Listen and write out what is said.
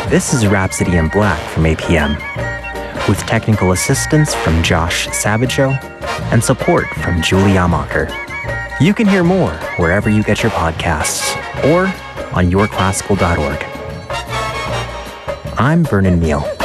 This is Rhapsody in Black from APM, with technical assistance from Josh Savageau and support from Julie Amacher. You can hear more wherever you get your podcasts or on yourclassical.org. I'm Vernon Meal.